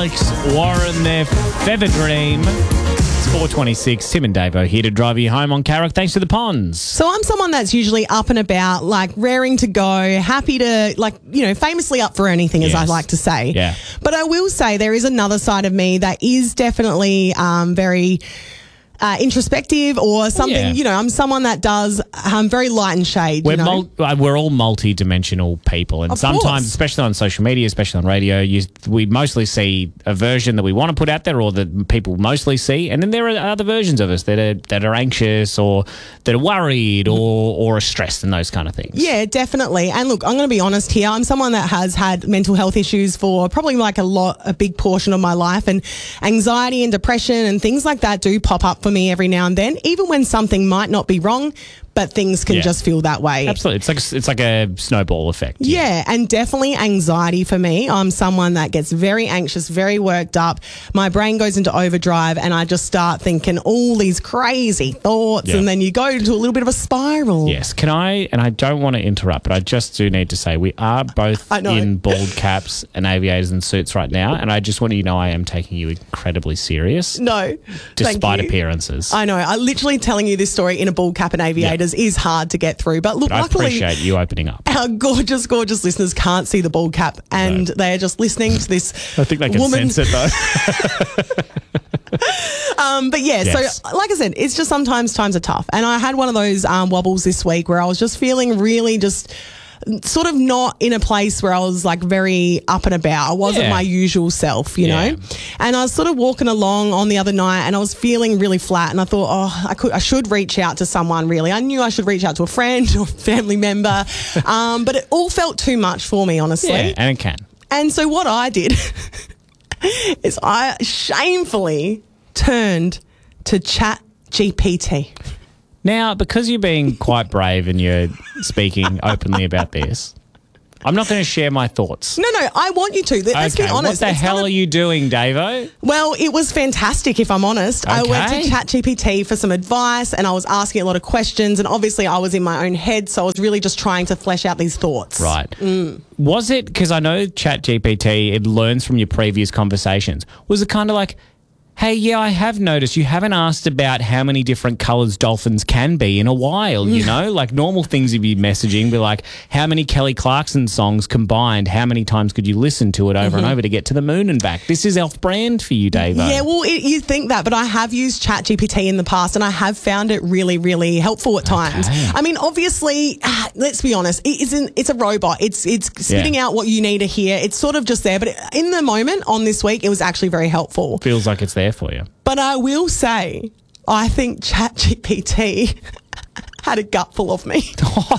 Alex Warren there, Feather Dream. It's 4:26. Tim and Davo here to drive you home on Carrick. Thanks to the Ponds. So I'm someone that's usually up and about, like raring to go, happy to, like, you know, famously up for anything, as I like to say. Yeah. But I will say there is another side of me that is definitely very introspective or something. Yeah. You know, I'm someone that does very light and shade. We're all multi-dimensional people, and Of sometimes, course. especially on social media, especially on radio, we mostly see a version that we want to put out there, or that people mostly see, and then there are other versions of us that are anxious or that are worried or are stressed and those kind of things. Yeah, definitely. And look, I'm going to be honest here. I'm someone that has had mental health issues for probably like a big portion of my life, and anxiety and depression and things like that do pop up for me every now and then, even when something might not be wrong, but things can just feel that way. Absolutely. It's like a snowball effect. Yeah, and definitely anxiety for me. I'm someone that gets very anxious, very worked up. My brain goes into overdrive and I just start thinking all these crazy thoughts, and then you go into a little bit of a spiral. Yes. Can I, and I don't want to interrupt, but I just do need to say we are both in bald caps and aviators and suits right now, and I just want you to know I am taking you incredibly serious. No, despite appearances. I know. I literally telling you this story in a ball cap and aviators is hard to get through. But look, I luckily, appreciate you opening up. Our gorgeous, gorgeous listeners can't see the ball cap, and they are just listening to this I think they can sense it though. But yeah, so like I said, it's just sometimes times are tough. And I had one of those wobbles this week where I was just feeling really just sort of not in a place where I was like very up and about. I wasn't my usual self, you know. And I was sort of walking along on the other night and I was feeling really flat, and I thought, I should reach out to someone really. I knew I should reach out to a friend or family member, but it all felt too much for me, honestly. Yeah, and it can. And so what I did is I shamefully turned to ChatGPT. Now, because you're being quite brave and you're speaking openly about this, I'm not going to share my thoughts. No, I want you to. Let's be honest. What the hell are you doing, Davo? Well, it was fantastic, if I'm honest. I went to ChatGPT for some advice and I was asking a lot of questions, and obviously I was in my own head, so I was really just trying to flesh out these thoughts. Right. Was it, because I know ChatGPT, it learns from your previous conversations, was it kind of like, hey, yeah, I have noticed you haven't asked about how many different colours dolphins can be in a while, you know? Like normal things you'd be messaging, be like, how many Kelly Clarkson songs combined, how many times could you listen to it over and over to get to the moon and back? This is off-brand for you, Davo. Yeah, well, you think that, but I have used ChatGPT in the past and I have found it really, really helpful at times. I mean, obviously, let's be honest, it's a robot. It's spitting out what you need to hear. It's sort of just there, but in the moment on this week, it was actually very helpful. Feels like it's there for you. But I will say, I think ChatGPT had a gutful of me. Oh,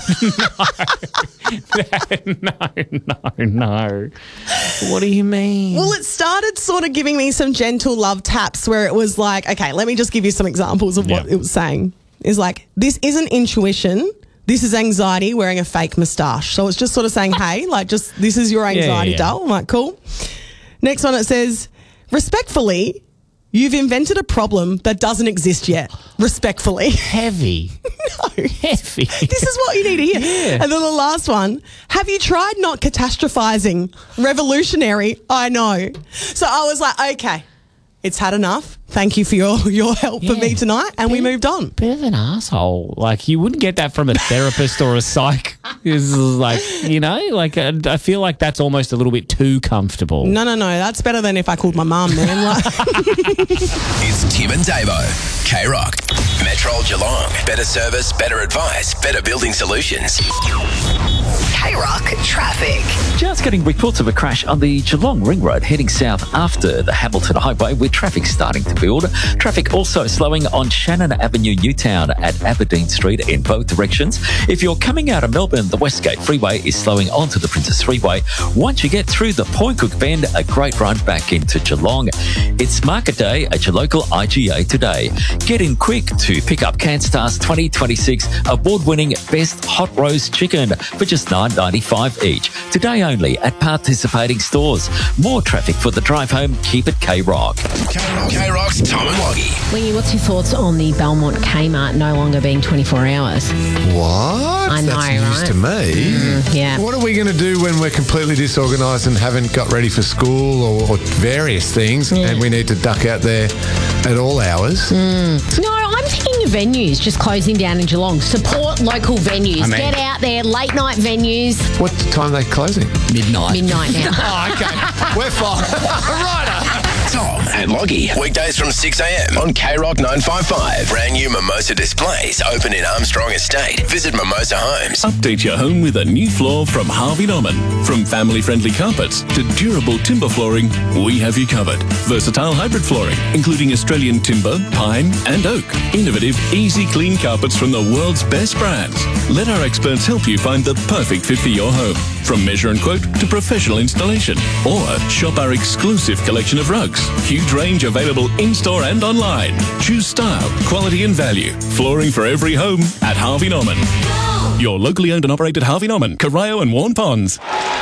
no. What do you mean? Well, it started sort of giving me some gentle love taps where it was like, okay, let me just give you some examples of what it was saying. It's like, this isn't intuition. This is anxiety wearing a fake moustache. So it's just sort of saying, hey, like just this is your anxiety, doll. I'm like, cool. Next one, it says, respectfully, you've invented a problem that doesn't exist yet. Respectfully. Heavy. No. Heavy. This is what you need to hear. Yeah. And then the last one, have you tried not catastrophizing? Revolutionary, I know. So I was like, okay, it's had enough. Thank you for your help for me tonight. And we moved on. Bit of an asshole. Like, you wouldn't get that from a therapist or a psych. It's like, you know, like I feel like that's almost a little bit too comfortable. No. That's better than if I called my mum, man. Like. It's Tim and Davo. K-Rock. Metro Geelong. Better service, better advice, better building solutions. K-Rock traffic. Just getting reports of a crash on the Geelong Ring Road heading south after the Hamilton Highway, with traffic starting to build. Traffic also slowing on Shannon Avenue, Newtown at Aberdeen Street in both directions. If you're coming out of Melbourne, the Westgate Freeway is slowing onto the Princess Freeway. Once you get through the Point Cook Bend, a great run back into Geelong. It's Market Day at your local IGA today. Get in quick to pick up CanStar's 2026 award-winning Best Hot Roast Chicken for just just $9.95 each. Today only at participating stores. More traffic for the drive home. Keep it K-Rock. K-Rock's Tom and Loggy. Wingy, what's your thoughts on the Belmont Kmart no longer being 24 hours? What? I know, That's news right? to me. Yeah. What are we going to do when we're completely disorganised and haven't got ready for school or various things and we need to duck out there at all hours? No, I'm thinking of venues just closing down in Geelong. Support local venues. I mean- Get out there, late night venues. What time are they closing? Midnight now. Oh, okay. We're fine. Righto. Tom and Loggy. Weekdays from 6 a.m. on K-Rock 955. Brand new Mimosa displays open in Armstrong Estate. Visit Mimosa Homes. Update your home with a new floor from Harvey Norman. From family-friendly carpets to durable timber flooring, we have you covered. Versatile hybrid flooring, including Australian timber, pine and oak. Innovative, easy clean carpets from the world's best brands. Let our experts help you find the perfect fit for your home. From measure and quote to professional installation. Or shop our exclusive collection of rugs. Huge range available in-store and online. Choose style, quality and value. Flooring for every home at Harvey Norman. Your locally owned and operated Harvey Norman, Corio and Warn Ponds.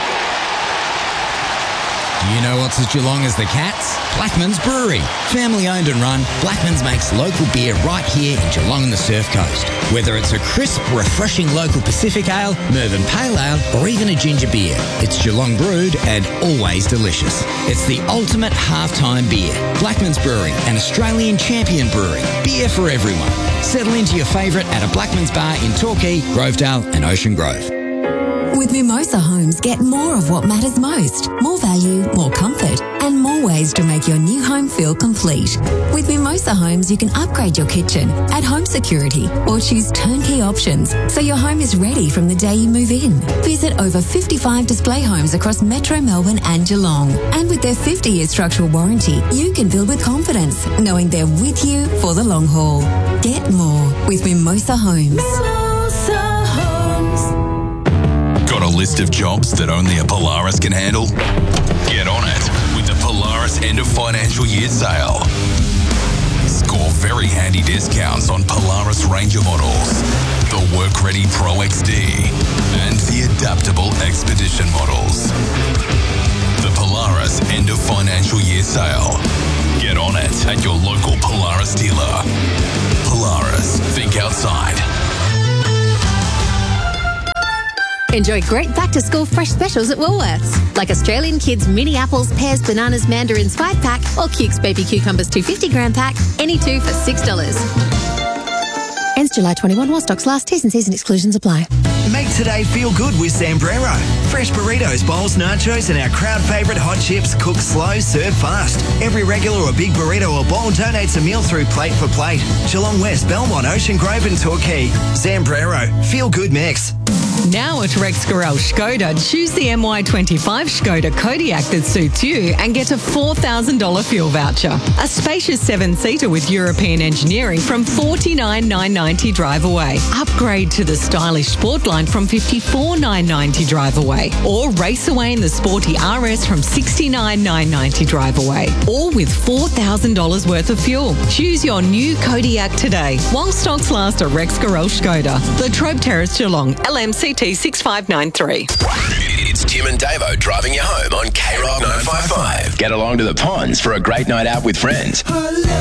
You know what's as Geelong as the Cats? Blackman's Brewery. Family owned and run, Blackman's makes local beer right here in Geelong and the Surf Coast. Whether it's a crisp, refreshing local Pacific Ale, Mervyn Pale Ale, or even a ginger beer, it's Geelong brewed and always delicious. It's the ultimate halftime beer. Blackman's Brewery, an Australian champion brewery. Beer for everyone. Settle into your favourite at a Blackman's bar in Torquay, Grovedale and Ocean Grove. With Mimosa Homes, get more of what matters most. More value, more comfort, and more ways to make your new home feel complete. With Mimosa Homes, you can upgrade your kitchen, add home security, or choose turnkey options so your home is ready from the day you move in. Visit over 55 display homes across Metro Melbourne and Geelong. And with their 50-year structural warranty, you can build with confidence, knowing they're with you for the long haul. Get more with Mimosa Homes. Got a list of jobs that only a Polaris can handle? Get on it with the Polaris end of financial year sale. Score very handy discounts on Polaris Ranger models, the work-ready Pro XD, and the adaptable Expedition models. The Polaris end of financial year sale. Get on it at your local Polaris dealer. Polaris, think outside. Enjoy great back-to-school fresh specials at Woolworths, like Australian Kids mini apples, pears, bananas, mandarins 5-pack, or Cukes baby cucumbers 250-gram pack, any two for $6. Ends July 21 while stocks last. T's and C's and exclusions apply. Make today feel good with Zambrero. Fresh burritos, bowls, nachos, and our crowd favourite hot chips cooked slow, served fast. Every regular or big burrito or bowl donates a meal through Plate for Plate. Geelong West, Belmont, Ocean Grove and Torquay. Zambrero. Feel good mix. Now at Rex Gorel Skoda, choose the MY25 Skoda Kodiaq that suits you and get a $4,000 fuel voucher. A spacious 7-seater with European engineering from $49,990 drive away. Upgrade to the stylish Sportline from $54,990 drive away. Or race away in the sporty RS from $69,990 drive away. All with $4,000 worth of fuel. Choose your new Kodiaq today while stocks last at Rex Gorel Skoda. Latrobe Terrace, Geelong, LMCT 6593. It's Tim and Davo driving you home on K-Rock 955. Get along to the ponds for a great night out with friends.